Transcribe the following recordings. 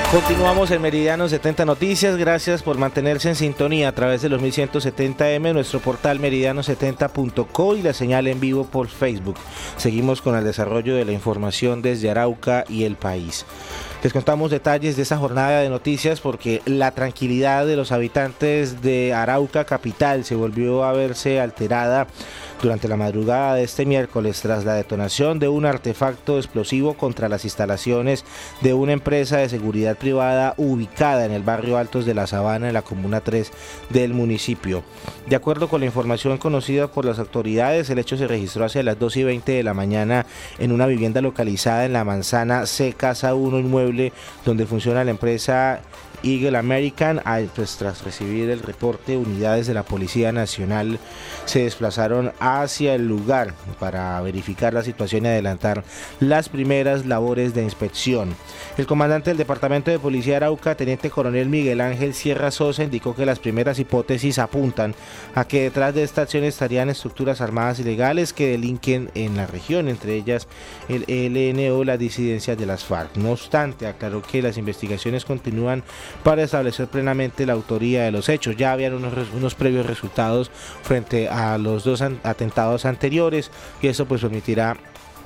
Continuamos en Meridiano 70 Noticias. Gracias por mantenerse en sintonía a través de los 1170M, nuestro portal meridiano70.co y la señal en vivo por Facebook. Seguimos con el desarrollo de la información desde Arauca y el país. Les contamos detalles de esta jornada de noticias porque la tranquilidad de los habitantes de Arauca capital se volvió a verse alterada durante la madrugada de este miércoles tras la detonación de un artefacto explosivo contra las instalaciones de una empresa de seguridad privada ubicada en el barrio Altos de la Sabana, en la comuna 3 del municipio. De acuerdo con la información conocida por las autoridades, el hecho se registró hacia las 2:20 de la mañana en una vivienda localizada en la manzana C Casa 1, inmueble donde funciona la empresa Eagle American. Tras recibir el reporte, unidades de la Policía Nacional se desplazaron hacia el lugar para verificar la situación y adelantar las primeras labores de inspección. El comandante del Departamento de Policía de Arauca, Teniente Coronel Miguel Ángel Sierra Sosa, indicó que las primeras hipótesis apuntan a que detrás de esta acción estarían estructuras armadas ilegales que delinquen en la región, entre ellas el ELN o las disidencias de las FARC. No obstante, aclaró que las investigaciones continúan para establecer plenamente la autoría de los hechos. Ya habían unos previos resultados frente a los dos atentados anteriores y eso pues permitirá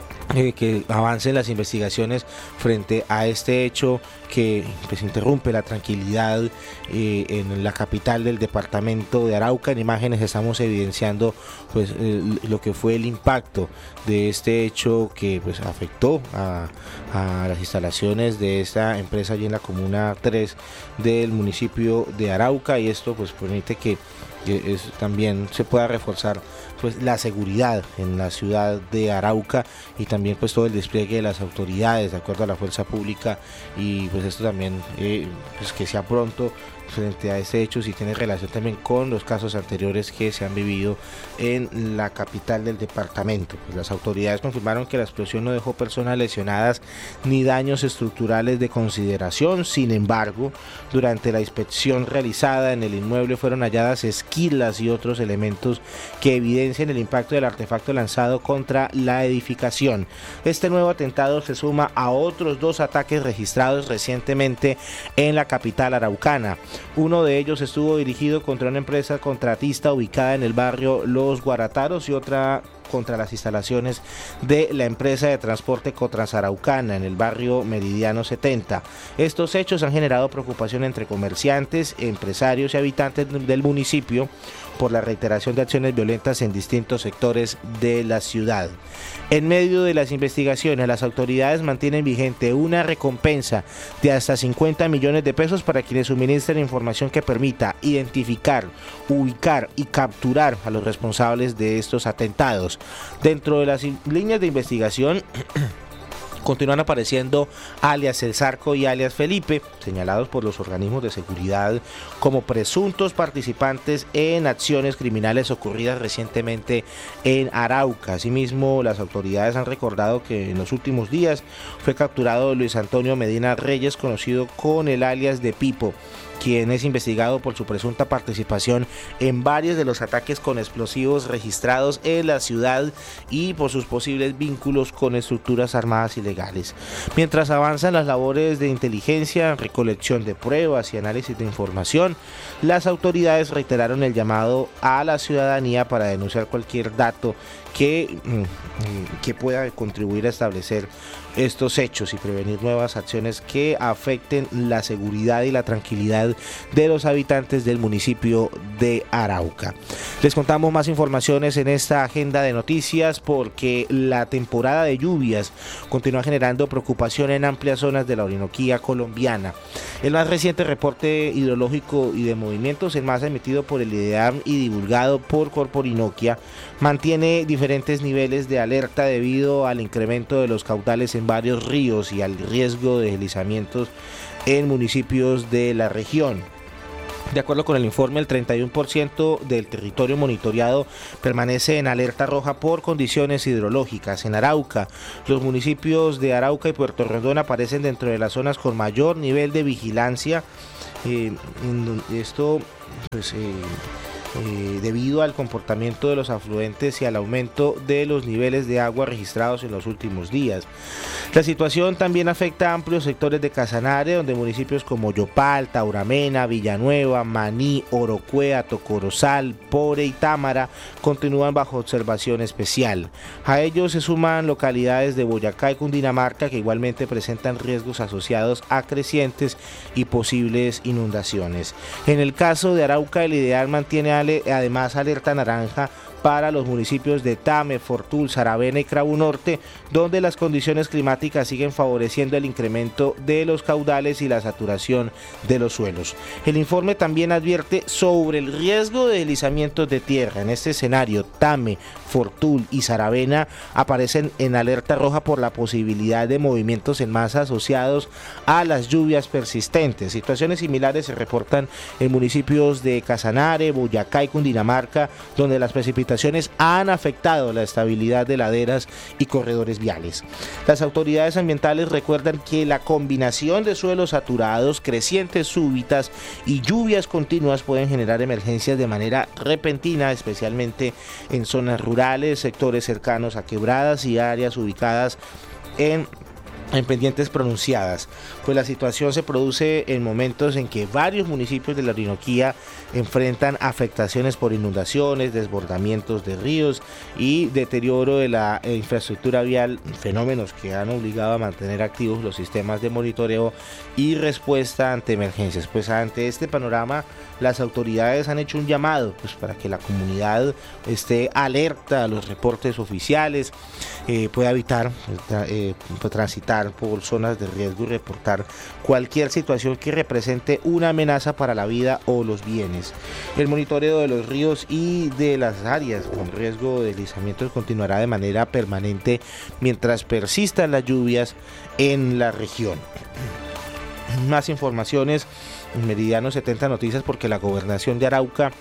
que avancen las investigaciones frente a este hecho que pues interrumpe la tranquilidad en la capital del departamento de Arauca. En imágenes estamos evidenciando pues lo que fue el impacto de este hecho que pues afectó a las instalaciones de esta empresa allí en la comuna 3 del municipio de Arauca, y esto pues permite que también se pueda reforzar pues la seguridad en la ciudad de Arauca y también pues todo el despliegue de las autoridades de acuerdo a la fuerza pública, y pues esto también pues que sea pronto frente a este hecho, si tiene relación también con los casos anteriores que se han vivido en la capital del departamento. Pues las autoridades confirmaron que la explosión no dejó personas lesionadas ni daños estructurales de consideración. Sin embargo, durante la inspección realizada en el inmueble fueron halladas esquilas y otros elementos que evidencian el impacto del artefacto lanzado contra la edificación. Este nuevo atentado se suma a otros 2 ataques registrados recientemente en la capital araucana. Uno de ellos estuvo dirigido contra una empresa contratista ubicada en el barrio Los Guarataros y otra contra las instalaciones de la empresa de transporte Cotransaraucana en el barrio Meridiano 70. Estos hechos han generado preocupación entre comerciantes, empresarios y habitantes del municipio por la reiteración de acciones violentas en distintos sectores de la ciudad. En medio de las investigaciones, las autoridades mantienen vigente una recompensa de hasta 50 millones de pesos para quienes suministren información que permita identificar, ubicar y capturar a los responsables de estos atentados. Dentro de las líneas de investigación continúan apareciendo alias El Zarco y alias Felipe, señalados por los organismos de seguridad como presuntos participantes en acciones criminales ocurridas recientemente en Arauca. Asimismo, las autoridades han recordado que en los últimos días fue capturado Luis Antonio Medina Reyes, conocido con el alias de Pipo, quien es investigado por su presunta participación en varios de los ataques con explosivos registrados en la ciudad y por sus posibles vínculos con estructuras armadas ilegales. Mientras avanzan las labores de inteligencia, recolección de pruebas y análisis de información, las autoridades reiteraron el llamado a la ciudadanía para denunciar cualquier dato que pueda contribuir a establecer estos hechos y prevenir nuevas acciones que afecten la seguridad y la tranquilidad de los habitantes del municipio de Arauca. Les contamos más informaciones en esta agenda de noticias porque la temporada de lluvias continúa generando preocupación en amplias zonas de la Orinoquía colombiana. El más reciente reporte hidrológico y de movimientos en masa emitido por el IDEAM y divulgado por Corporinoquia mantiene diferentes niveles de alerta debido al incremento de los caudales en varios ríos y al riesgo de deslizamientos en municipios de la región. De acuerdo con el informe, el 31% del territorio monitoreado permanece en alerta roja por condiciones hidrológicas. En Arauca, los municipios de Arauca y Puerto Rondón aparecen dentro de las zonas con mayor nivel de vigilancia. Esto pues, debido al comportamiento de los afluentes y al aumento de los niveles de agua registrados en los últimos días. La situación también afecta a amplios sectores de Casanare, donde municipios como Yopal, Tauramena, Villanueva, Maní, Orocuea, Tocorozal, Pore y Támara continúan bajo observación especial. A ellos se suman localidades de Boyacá y Cundinamarca que igualmente presentan riesgos asociados a crecientes y posibles inundaciones. En el caso de Arauca, el IDEAR mantiene además alerta naranja para los municipios de Tame, Fortul, Saravena y Cravo Norte, donde las condiciones climáticas siguen favoreciendo el incremento de los caudales y la saturación de los suelos. El informe también advierte sobre el riesgo de deslizamientos de tierra. En este escenario, Tame, Fortul y Saravena aparecen en alerta roja por la posibilidad de movimientos en masa asociados a las lluvias persistentes. Situaciones similares se reportan en municipios de Casanare, Boyacá y Cundinamarca, donde las precipitaciones han afectado la estabilidad de laderas y corredores viales. Las autoridades ambientales recuerdan que la combinación de suelos saturados, crecientes súbitas y lluvias continuas pueden generar emergencias de manera repentina, especialmente en zonas rurales, sectores cercanos a quebradas y áreas ubicadas en pendientes pronunciadas, pues la situación se produce en momentos en que varios municipios de la Orinoquía enfrentan afectaciones por inundaciones, desbordamientos de ríos y deterioro de la infraestructura vial, fenómenos que han obligado a mantener activos los sistemas de monitoreo y respuesta ante emergencias. Pues ante este panorama, las autoridades han hecho un llamado para que la comunidad esté alerta a los reportes oficiales, pueda evitar transitar por zonas de riesgo y reportar cualquier situación que represente una amenaza para la vida o los bienes. El monitoreo de los ríos y de las áreas con riesgo de deslizamientos continuará de manera permanente mientras persistan las lluvias en la región. Más informaciones en Meridiano 70 Noticias, porque la gobernación de Arauca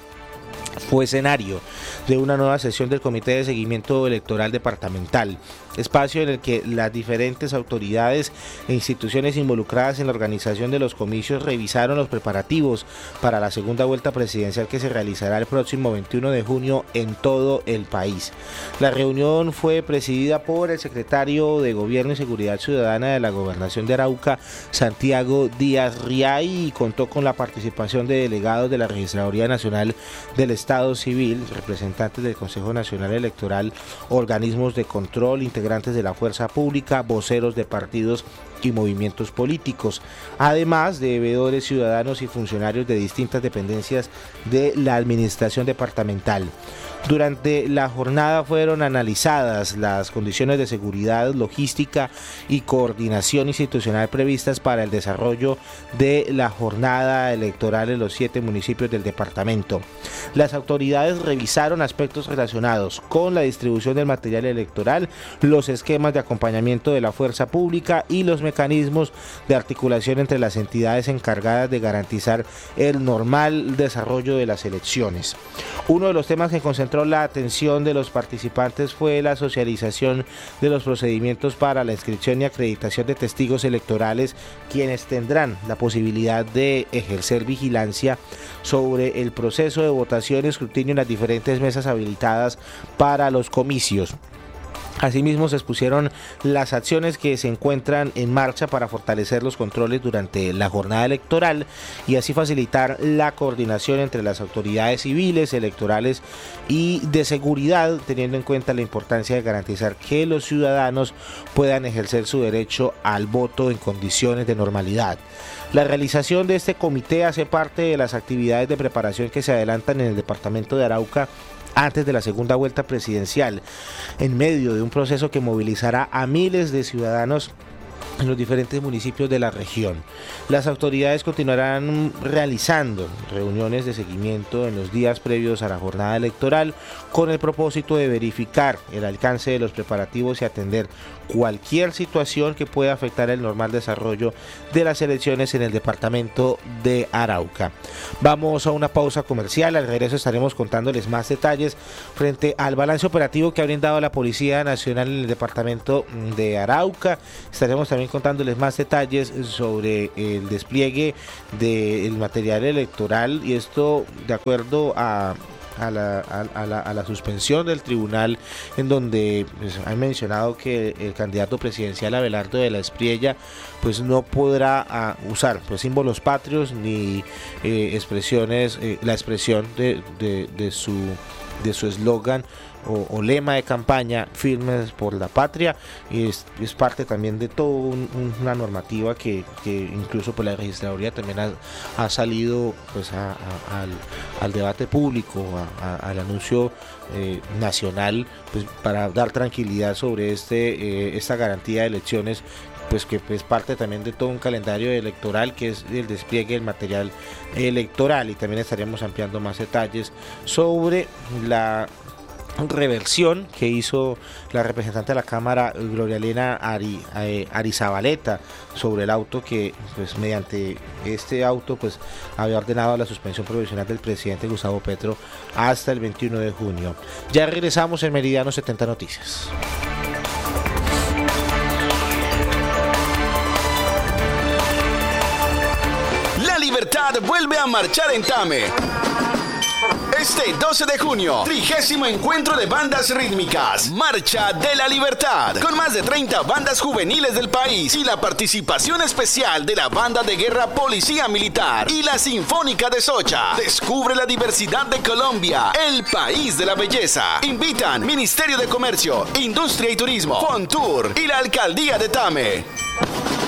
fue escenario de una nueva sesión del Comité de Seguimiento Electoral Departamental, espacio en el que las diferentes autoridades e instituciones involucradas en la organización de los comicios revisaron los preparativos para la segunda vuelta presidencial que se realizará el próximo 21 de junio en todo el país. La reunión fue presidida por el secretario de Gobierno y Seguridad Ciudadana de la Gobernación de Arauca, Santiago Díaz Riay, y contó con la participación de delegados de la Registraduría Nacional del Estado Civil, representantes del Consejo Nacional Electoral, organismos de control, integrantes de la fuerza pública, voceros de partidos y movimientos políticos, además de veedores ciudadanos y funcionarios de distintas dependencias de la administración departamental. Durante la jornada fueron analizadas las condiciones de seguridad, logística y coordinación institucional previstas para el desarrollo de la jornada electoral en los 7 municipios del departamento. Las autoridades revisaron aspectos relacionados con la distribución del material electoral, los esquemas de acompañamiento de la fuerza pública y los mecanismos de articulación entre las entidades encargadas de garantizar el normal desarrollo de las elecciones. Uno de los temas que concentró la atención de los participantes fue la socialización de los procedimientos para la inscripción y acreditación de testigos electorales, quienes tendrán la posibilidad de ejercer vigilancia sobre el proceso de votación y escrutinio en las diferentes mesas habilitadas para los comicios. Asimismo, se expusieron las acciones que se encuentran en marcha para fortalecer los controles durante la jornada electoral y así facilitar la coordinación entre las autoridades civiles, electorales y de seguridad, teniendo en cuenta la importancia de garantizar que los ciudadanos puedan ejercer su derecho al voto en condiciones de normalidad. La realización de este comité hace parte de las actividades de preparación que se adelantan en el departamento de Arauca antes de la segunda vuelta presidencial, en medio de un proceso que movilizará a miles de ciudadanos en los diferentes municipios de la región. Las autoridades continuarán realizando reuniones de seguimiento en los días previos a la jornada electoral con el propósito de verificar el alcance de los preparativos y atender cualquier situación que pueda afectar el normal desarrollo de las elecciones en el departamento de Arauca. Vamos a una pausa comercial. Al regreso estaremos contándoles más detalles frente al balance operativo que ha brindado la Policía Nacional en el departamento de Arauca. Estaremos también contándoles más detalles sobre el despliegue del material electoral, y esto de acuerdo a a la suspensión del tribunal, en donde pues, han mencionado que el candidato presidencial Abelardo de la Espriella pues no podrá usar pues símbolos patrios ni expresiones, la expresión de su eslogan o lema de campaña, firmes por la patria, y es parte también de toda una normativa que incluso por la registraduría también ha salido pues al debate público, al anuncio nacional, pues para dar tranquilidad sobre esta garantía de elecciones, pues que es parte también de todo un calendario electoral, que es el despliegue del material electoral, y también estaremos ampliando más detalles sobre la reversión que hizo la representante de la Cámara, Gloria Elena Arizabaleta, sobre el auto que pues mediante este auto pues había ordenado la suspensión provisional del presidente Gustavo Petro hasta el 21 de junio. Ya regresamos en Meridiano 70 Noticias. La Libertad vuelve a marchar en Tame. Este 12 de junio, 30º encuentro de bandas rítmicas, Marcha de la Libertad, con más de 30 bandas juveniles del país y la participación especial de la banda de guerra Policía Militar y la Sinfónica de Socha. Descubre la diversidad de Colombia, el país de la belleza. Invitan Ministerio de Comercio, Industria y Turismo, Fontour y la Alcaldía de Tame.